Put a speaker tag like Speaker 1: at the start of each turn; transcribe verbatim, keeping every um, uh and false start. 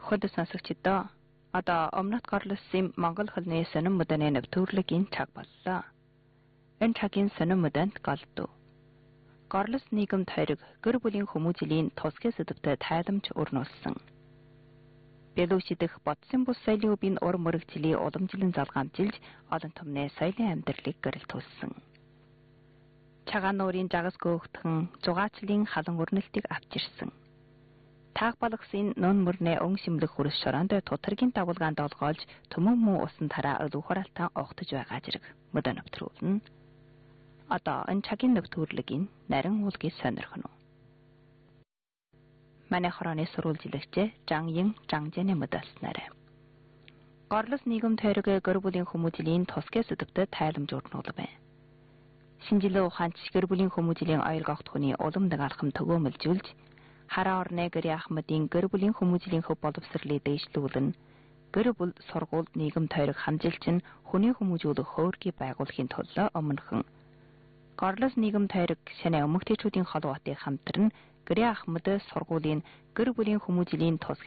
Speaker 1: Ход сонсогчдоо одоо өмнөд горлосын Монгол хэлний сонин мөдөний нэвтрүүлгийн цаг боллоо. Энэ цагийн сонин мөдөнд голдов. Горлос нийгэмд хориг гэр бүлийн хүмүүжлийн тусгай сэдвтэй тайламж өрнүүлсэн. Белүүч дэх бодсон бус соёлын үеийн ур мөрөгчлийн уламжлан залгаамжилж олон түмний соёлын амьдралыг гэрэлтүүлсэн. Цагаан нуурын жагас көөгдөн зугаачлын халан өрнөлтийг авчирсан. Таах балгасын нөн мөрнээ өн шимлэх хүрс шороонд тутаргийн дагуулгаанд олгоолж төмөн муу усан тараа өлөвхөралтан огтж байгаа зэрэг мөдө нэвтрүүлнэ. Одоо энэ цагийн нэвтрүүлгийн нарийн уулгийг сонирхно. Манай хорооны сурвалжлагч Жанин Жанжэний мөдөлснээр. Горлос нийгэм тойрог гэр бүлийн хүмүүжлийн тусгай сэдвтэй тайламж өрнүүлв. Шинжилгээ ухаанч гэр бүлийн хүмүүжлийн аюулгүй огтхоны уламдаг алхам төгөөмөлжүүлж хараа орны гэрээ ахмадын гэр бүлийн хүмүүжлийн хөв боловсролыг дэвшлүүлэн гэр бүл сургуульд нийгэм тойрог хамжилж нь хүний хүмүүжүүлэх хөөргийг байгуулахын төлөө өмнөхөн Горлос нийгэм тойрог шанаа өмгтээчүүдийн холбоотыг хамтран гэрээ ахмад сургуулийн гэр бүлийн хүмүүжлийн тус